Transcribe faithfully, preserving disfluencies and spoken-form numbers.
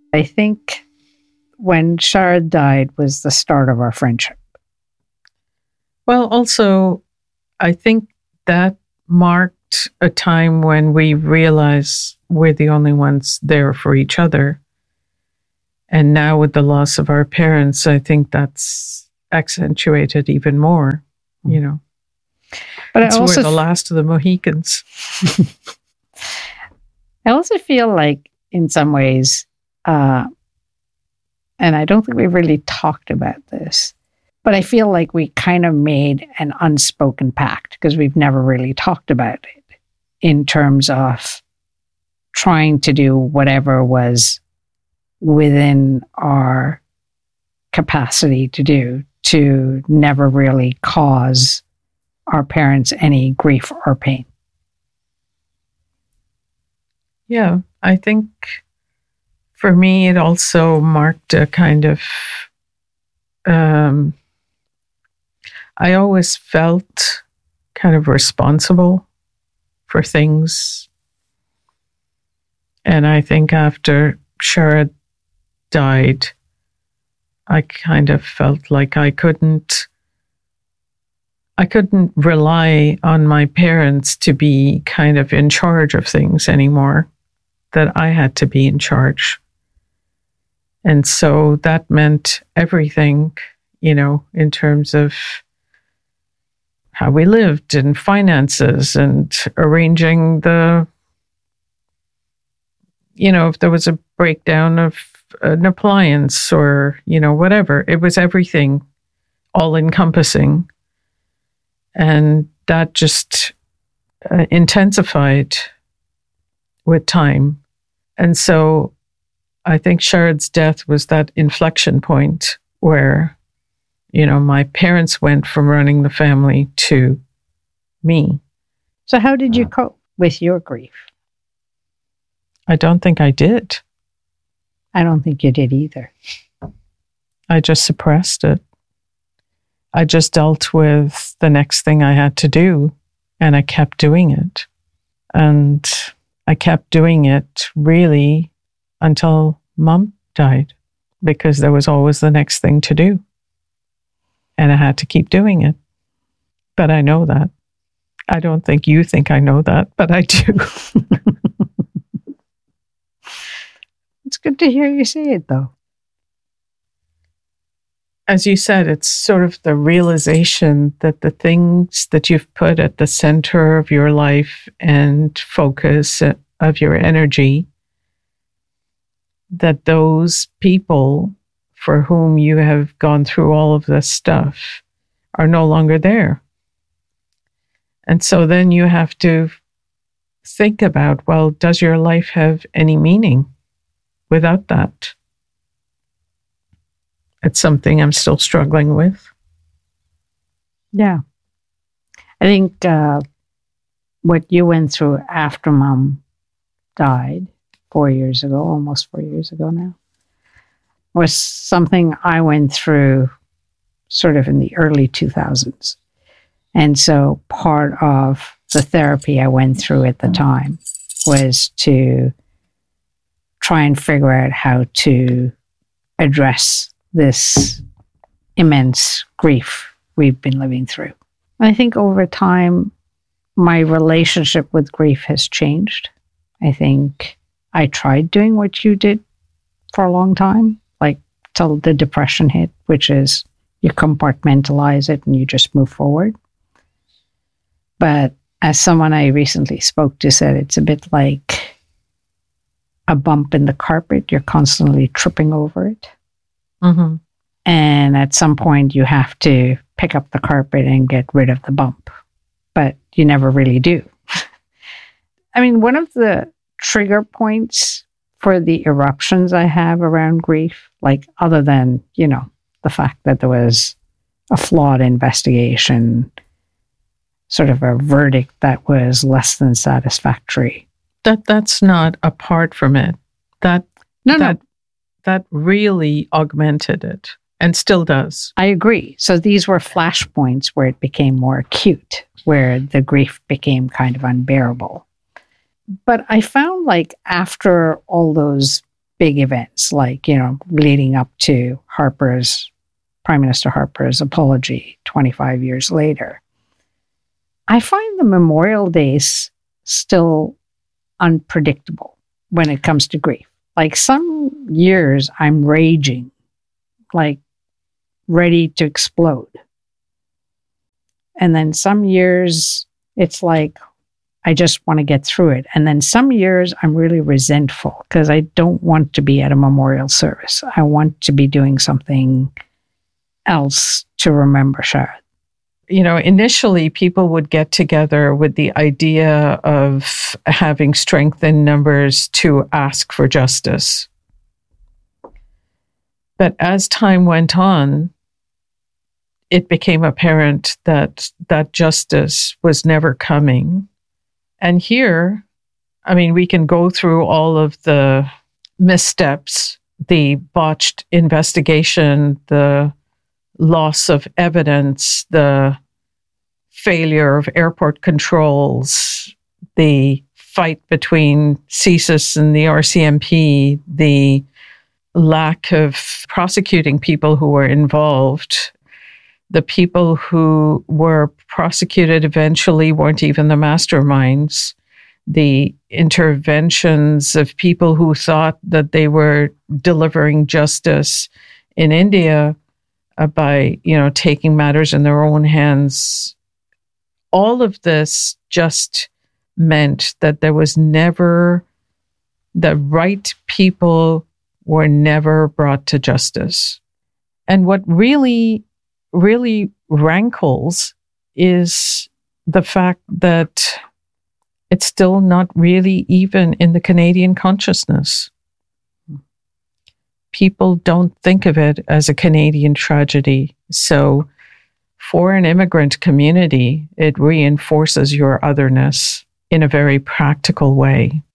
I think when Sharad died was the start of our friendship. Well, also, I think that marked a time when we realized we're the only ones there for each other. And now with the loss of our parents, I think that's accentuated even more, you know. But it's I also we're the last of the Mohicans. I also feel like in some ways, uh, and I don't think we've really talked about this, but I feel like we kind of made an unspoken pact because we've never really talked about it in terms of trying to do whatever was within our capacity to do to never really cause our parents any grief or pain. Yeah, I think for me, it also marked a kind of, um, I always felt kind of responsible for things. And I think after Sharad died, I kind of felt like I couldn't, I couldn't rely on my parents to be kind of in charge of things anymore, that I had to be in charge. And so that meant everything, you know, in terms of how we lived and finances and arranging the, you know, if there was a breakdown of an appliance or, you know, whatever, it was everything all encompassing. And that just uh, intensified with time. And so I think Sharad's death was that inflection point where, you know, my parents went from running the family to me. So how did you cope with your grief? I don't think I did. I don't think you did either. I just suppressed it. I just dealt with the next thing I had to do, and I kept doing it. And I kept doing it really until Mom died, because there was always the next thing to do. And I had to keep doing it. But I know that. I don't think you think I know that, but I do. It's good to hear you say it, though. As you said, it's sort of the realization that the things that you've put at the center of your life and focus of your energy, that those people for whom you have gone through all of this stuff are no longer there. And so then you have to think about, well, does your life have any meaning without that? It's something I'm still struggling with. Yeah. I think uh, what you went through after Mom died four years ago, almost four years ago now, was something I went through sort of in the early two thousands. And so part of the therapy I went through at the time was to try and figure out how to address this immense grief we've been living through. I think over time, my relationship with grief has changed. I think I tried doing what you did for a long time, like till the depression hit, which is you compartmentalize it and you just move forward. But as someone I recently spoke to said, it's a bit like a bump in the carpet. You're constantly tripping over it. Mm-hmm. And at some point you have to pick up the carpet and get rid of the bump, but you never really do. I mean, one of the trigger points for the eruptions I have around grief, like other than, you know, the fact that there was a flawed investigation, sort of a verdict that was less than satisfactory. That that's not apart from it. That no, that, no. that really augmented it and still does. I agree. So these were flashpoints where it became more acute, where the grief became kind of unbearable. But I found like after all those big events like, you know, leading up to Harper's, Prime Minister Harper's apology twenty-five years later. I find the Memorial Days still unpredictable when it comes to grief. Like some years I'm raging, like ready to explode. And then some years it's like, I just want to get through it. And then some years I'm really resentful because I don't want to be at a memorial service. I want to be doing something else to remember Sharad. You know, initially people would get together with the idea of having strength in numbers to ask for justice. But as time went on, it became apparent that that justice was never coming. And here, I mean, we can go through all of the missteps, the botched investigation, the loss of evidence, the failure of airport controls, the fight between CSIS and the R C M P, the lack of prosecuting people who were involved. The people who were prosecuted eventually weren't even the masterminds. The interventions of people who thought that they were delivering justice in India uh, by, you know, taking matters in their own hands. All of this just meant that there was never, the right people were never brought to justice. And what really really rankles is the fact that it's still not really even in the Canadian consciousness. People don't think of it as a Canadian tragedy. So for an immigrant community, it reinforces your otherness in a very practical way.